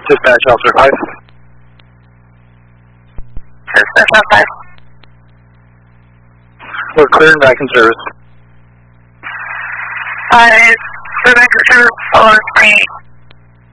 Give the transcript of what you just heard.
Dispatch Officer 5. Dispatch Officer 5. We're clear and back in service. We're back in service, follow me.